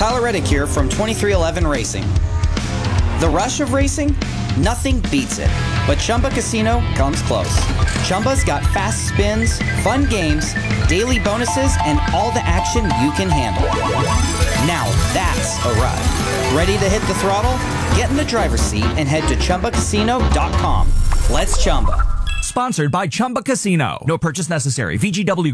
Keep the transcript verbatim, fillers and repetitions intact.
Tyler Reddick here from twenty-three eleven Racing. The rush of racing? Nothing beats it. But Chumba Casino comes close. Chumba's got fast spins, fun games, daily bonuses, and all the action you can handle. Now that's a ride. Ready to hit the throttle? Get in the driver's seat and head to Chumba Casino dot com. Let's Chumba. Sponsored by Chumba Casino. No purchase necessary. V G W